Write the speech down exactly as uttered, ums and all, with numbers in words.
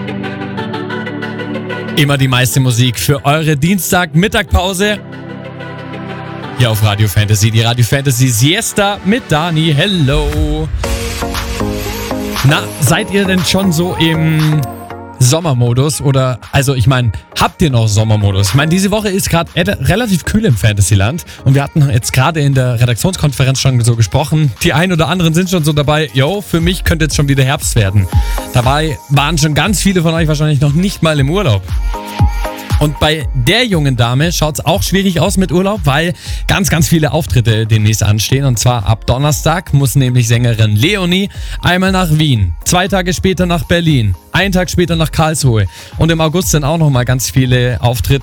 Immer die meiste Musik für eure Dienstag-Mittagpause. Hier auf Radio Fantasy, die Radio Fantasy Siesta mit Dani. Hello. Na, seid ihr denn schon so im Sommermodus? Oder, also ich meine, habt ihr noch Sommermodus? Ich meine, diese Woche ist gerade relativ kühl im Fantasyland und wir hatten jetzt gerade in der Redaktionskonferenz schon so gesprochen. Die ein oder anderen sind schon so dabei, yo, für mich könnte jetzt schon wieder Herbst werden. Dabei waren schon ganz viele von euch wahrscheinlich noch nicht mal im Urlaub. Und bei der jungen Dame schaut's auch schwierig aus mit Urlaub, weil ganz, ganz viele Auftritte demnächst anstehen. Und zwar ab Donnerstag muss nämlich Sängerin Leonie einmal nach Wien, zwei Tage später nach Berlin, einen Tag später nach Karlsruhe. Und im August sind auch nochmal ganz viele Auftritte.